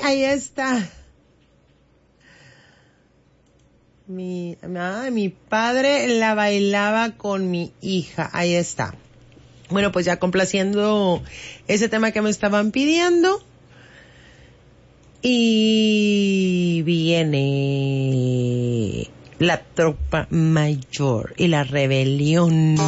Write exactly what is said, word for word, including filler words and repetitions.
ahí está. Mi, ah, mi padre la bailaba con mi hija. Ahí está. Bueno, pues ya complaciendo ese tema que me estaban pidiendo. Y viene la tropa mayor y la rebelión.